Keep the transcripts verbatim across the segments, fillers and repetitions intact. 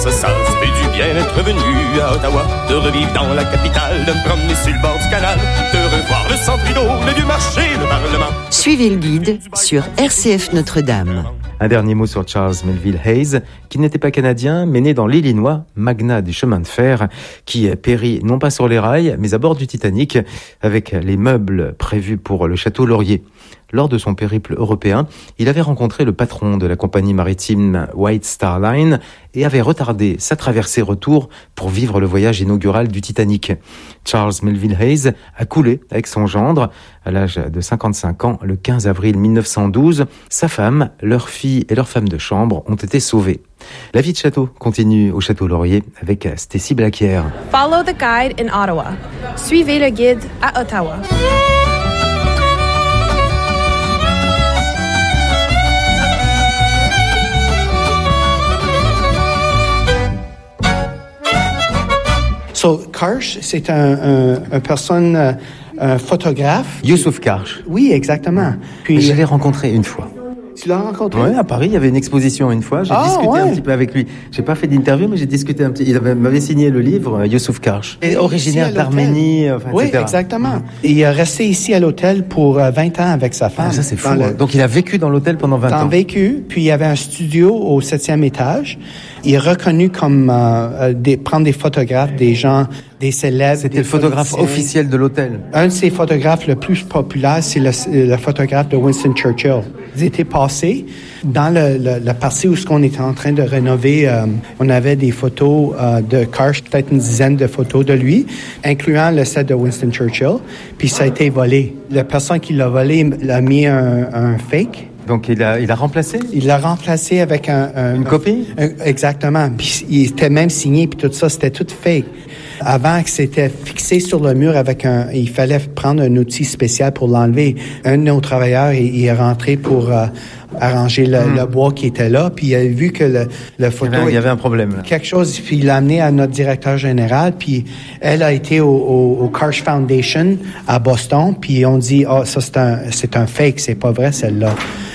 ça se fait du bien d'être venu à Ottawa, de revivre dans la capitale, de me promener sur le bord du canal, de revoir le centre Rideau, le vieux marché, le Parlement. Suivez le guide sur R C F Notre-Dame. Un dernier mot sur Charles Melville Hayes, qui n'était pas canadien, mais né dans l'Illinois, magnat du chemin de fer, qui périt non pas sur les rails, mais à bord du Titanic, avec les meubles prévus pour le château Laurier. Lors de son périple européen, il avait rencontré le patron de la compagnie maritime White Star Line et avait retardé sa traversée retour pour vivre le voyage inaugural du Titanic. Charles Melville Hayes a coulé avec son gendre à l'âge de cinquante-cinq ans le quinze avril mille neuf cent douze. Sa femme, leur fille et leur femme de chambre ont été sauvées. La vie de château continue au château Laurier avec Stacy Blaquière. Follow the guide in Ottawa. Suivez le guide à Ottawa. So, Karsh, c'est un, un, un personne, un photographe. Youssouf Karsh. Oui, exactement. Puis, je l'ai rencontré une fois. Tu l'as rencontré? Oui, à Paris, il y avait une exposition une fois. J'ai ah, discuté ouais. un petit peu avec lui. J'ai pas fait d'interview, mais j'ai discuté un petit. Il avait, m'avait signé le livre, Youssouf Karsh. Et originaire d'Arménie, enfin, oui, et cetera. Exactement. Mm. Et il est resté ici à l'hôtel pour vingt ans avec sa femme. Ah, ça, c'est fou. Le... Donc, il a vécu dans l'hôtel pendant vingt ans. Il a vécu, puis il y avait un studio au septième étage. Il est reconnu comme euh, des, prendre des photographes, des gens, des célèbres. C'était des le photographe politiciens. officiel de l'hôtel. Un de ses photographes le plus populaire, c'est le, le photographe de Winston Churchill. Ils étaient passés dans le, le, la partie où ce qu'on était en train de rénover. Euh, on avait des photos euh, de Karsh, peut-être une dizaine de photos de lui, incluant le set de Winston Churchill. Puis ça a été volé. La personne qui l'a volé l'a mis un, un fake. Donc, il a, il a remplacé? Il l'a remplacé avec un... un Une un, copie? Un, puis, Puis, il était même signé, puis tout ça, c'était tout fake. Avant que c'était fixé sur le mur avec un... Il fallait prendre un outil spécial pour l'enlever. Un de nos travailleurs, il, il est rentré pour euh, arranger le, mmh. le bois qui était là, puis il a vu que le, le photo... Il y avait, il y avait un problème, là. Quelque chose, puis il l'a amené à notre directeur général, puis elle a été au, au, au Karsh Foundation à Boston, puis on dit, ah, oh, ça, c'est un, c'est un fake, c'est pas vrai, celle-là.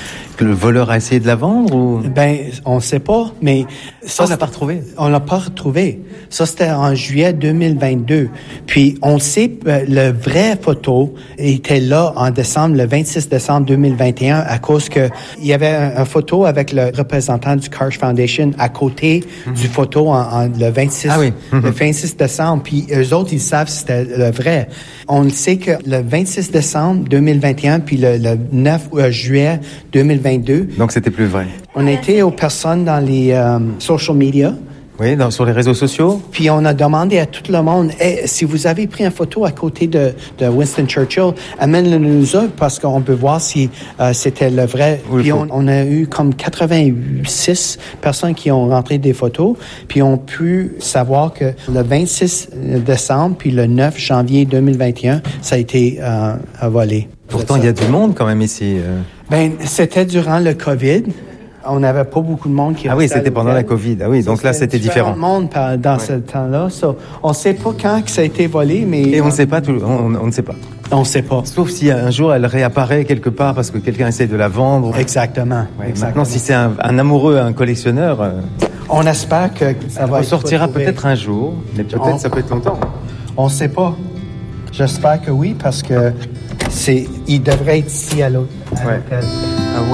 Le voleur a essayé de la vendre ou? Ben, on ne sait pas, mais ça, on l'a pas retrouvé. On l'a pas retrouvé. Ça, c'était en juillet deux mille vingt-deux. Puis, on sait, euh, le vrai photo était là en décembre, le vingt-six décembre deux mille vingt et un, à cause que il y avait un, un photo avec le représentant du Karsh Foundation à côté mm-hmm. du photo en, en le vingt-six, ah oui. mm-hmm. le vingt-six décembre. Puis, eux autres, ils savent si c'était le vrai. On sait que le vingt-six décembre deux mille vingt et un, puis le, le neuf juillet deux mille vingt-deux. Donc, c'était plus vrai. On était aux personnes dans les euh, social media. Oui, dans, sur les réseaux sociaux. Puis on a demandé à tout le monde, hey, si vous avez pris une photo à côté de, de Winston Churchill, amène-le-nous parce qu'on peut voir si euh, c'était le vrai. Oui, puis on, on a eu comme quatre-vingt-six personnes qui ont rentré des photos, puis ont pu savoir que le vingt-six décembre puis le neuf janvier deux mille vingt et un, ça a été euh, volé. Pourtant, il y a du monde quand même ici. Euh... Ben, c'était durant le COVID. On n'avait pas beaucoup de monde qui Ah oui, c'était pendant la COVID. Ah oui, so, donc là, c'était différent. Différent de monde dans ouais. ce temps-là. So, on ne sait pas quand que ça a été volé, mais... Et on ne sait pas. Tout, on, on ne sait pas. On ne sait pas. Sauf si un jour, elle réapparaît quelque part parce que quelqu'un essaie de la vendre. Exactement. Ouais, Exactement. Maintenant, si c'est un, un amoureux, un collectionneur... Euh, on espère que ça va ressortira peut-être un jour, mais peut-être on, ça peut être longtemps. On ne sait pas. J'espère que oui, parce que c'est, il devrait être ici à l'hôtel. Ouais.